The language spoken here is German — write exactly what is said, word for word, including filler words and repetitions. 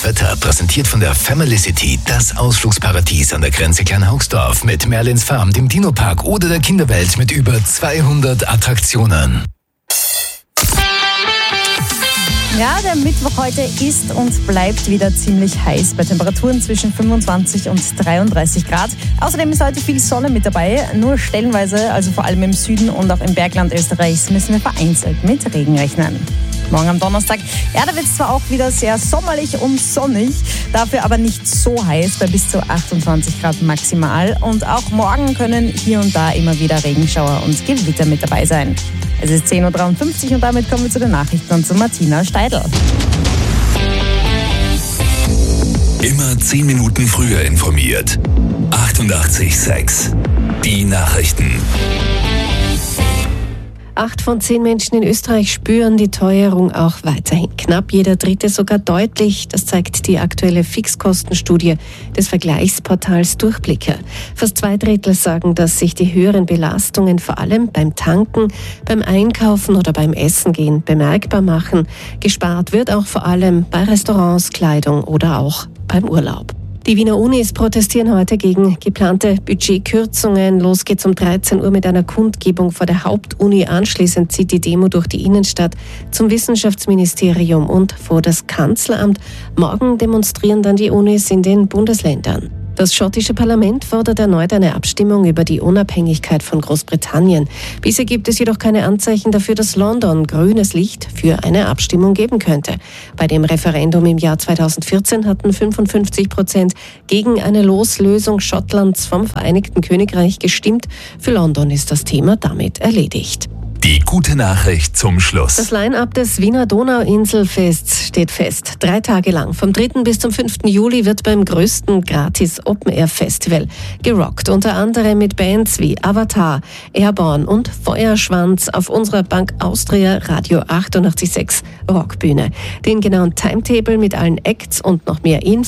Wetter präsentiert von der Family City, das Ausflugsparadies an der Grenze Kleinhaugsdorf mit Merlins Farm, dem Dino-Park oder der Kinderwelt mit über zweihundert Attraktionen. Ja, der Mittwoch heute ist und bleibt wieder ziemlich heiß bei Temperaturen zwischen fünfundzwanzig und dreiunddreißig Grad. Außerdem ist heute viel Sonne mit dabei, nur stellenweise, also vor allem im Süden und auch im Bergland Österreichs, müssen wir vereinzelt mit Regen rechnen. Morgen am Donnerstag, ja, da wird es zwar auch wieder sehr sommerlich und sonnig, dafür aber nicht so heiß, bei bis zu achtundzwanzig Grad maximal. Und auch morgen können hier und da immer wieder Regenschauer und Gewitter mit dabei sein. Es ist zehn Uhr dreiundfünfzig und damit kommen wir zu den Nachrichten und zu Martina Steidl. Immer zehn Minuten früher informiert. achtundachtzig Komma sechs. Die Nachrichten. Acht von zehn Menschen in Österreich spüren die Teuerung auch weiterhin. Knapp jeder Dritte sogar deutlich. Das zeigt die aktuelle Fixkostenstudie des Vergleichsportals Durchblicke. Fast zwei Drittel sagen, dass sich die höheren Belastungen vor allem beim Tanken, beim Einkaufen oder beim Essen gehen bemerkbar machen. Gespart wird auch vor allem bei Restaurants, Kleidung oder auch beim Urlaub. Die Wiener Unis protestieren heute gegen geplante Budgetkürzungen. Los geht's um dreizehn Uhr mit einer Kundgebung vor der Hauptuni. Anschließend zieht die Demo durch die Innenstadt zum Wissenschaftsministerium und vor das Kanzleramt. Morgen demonstrieren dann die Unis in den Bundesländern. Das schottische Parlament fordert erneut eine Abstimmung über die Unabhängigkeit von Großbritannien. Bisher gibt es jedoch keine Anzeichen dafür, dass London grünes Licht für eine Abstimmung geben könnte. Bei dem Referendum im Jahr zweitausendvierzehn hatten fünfundfünfzig Prozent gegen eine Loslösung Schottlands vom Vereinigten Königreich gestimmt. Für London ist das Thema damit erledigt. Die gute Nachricht zum Schluss. Das Line-up des Wiener Donauinselfests steht fest. Drei Tage lang, vom dritten bis zum fünften Juli, wird beim größten Gratis-Open-Air-Festival gerockt. Unter anderem mit Bands wie Avatar, Airborne und Feuerschwanz auf unserer Bank Austria Radio achtundachtzig Komma sechs Rockbühne. Den genauen Timetable mit allen Acts und noch mehr Infos